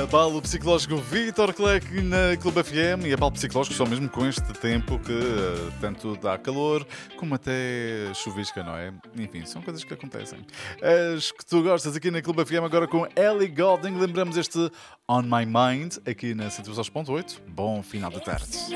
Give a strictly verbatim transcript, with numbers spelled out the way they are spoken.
Abalo psicológico Vítor Cleck na Clube F M. E abalo psicológico só mesmo com este tempo que uh, tanto dá calor como até chuvisca, não é? Enfim, são coisas que acontecem. As que tu gostas aqui na Clube F M agora com Ellie Goulding. Lembramos este On My Mind aqui na cento e dois ponto oito. Bom final de tarde.